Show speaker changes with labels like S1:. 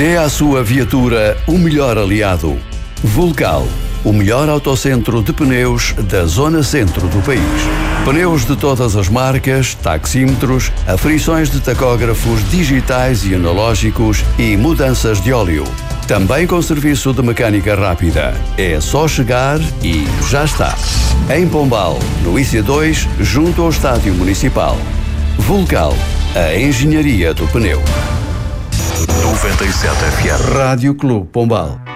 S1: Dê à sua viatura o melhor aliado. Vulcal, o melhor autocentro de pneus da zona centro do país. Pneus de todas as marcas, taxímetros, aferições de tacógrafos digitais e analógicos e mudanças de óleo. Também com serviço de mecânica rápida. É só chegar e já está. Em Pombal, no IC2, junto ao Estádio Municipal. Vulcal, a engenharia do pneu.
S2: 97 FM.
S1: Rádio Clube Pombal.